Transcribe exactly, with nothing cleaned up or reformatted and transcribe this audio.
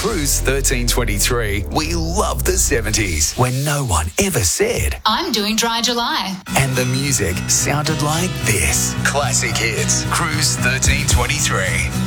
Cruise thirteen twenty-three, we love the seventies when no one ever said, I'm doing Dry July. And the music sounded like this. Classic hits. Cruise thirteen twenty-three.